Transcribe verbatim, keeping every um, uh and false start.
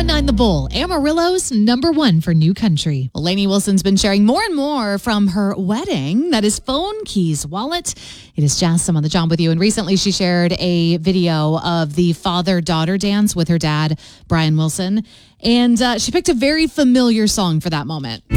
nine The Bull, Amarillo's number one for new country. Well, Lainey Wilson's been sharing more and more from her wedding. That is phone, keys, wallet. It is Jazz on the job with you. And recently she shared a video of the father-daughter dance with her dad, Brian Wilson. And uh, she picked a very familiar song for that moment.